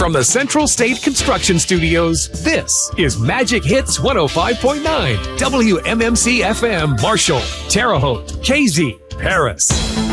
From the Central State Construction Studios, this is Magic Hits 105.9, WMMC FM, Marshall, Terre Haute, KZ, Paris.